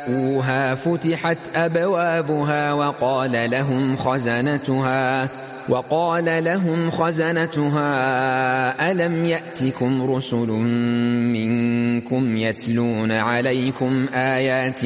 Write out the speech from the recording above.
جاءوها فتحت أبوابها وقال لهم خزنتها ألم يأتكم رسل منكم يتلون عليكم آيات